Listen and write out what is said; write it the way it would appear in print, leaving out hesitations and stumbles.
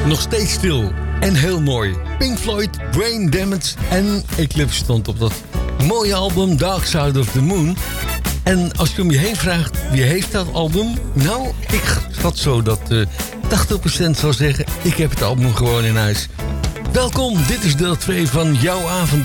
Nog steeds stil en heel mooi. Pink Floyd, Brain Damage en Eclipse stond op dat mooie album Dark Side of the Moon. En als je om je heen vraagt, wie heeft dat album? Nou, ik schat zo dat 80% zal zeggen, ik heb het album gewoon in huis. Welkom, dit is deel 2 van jouw avond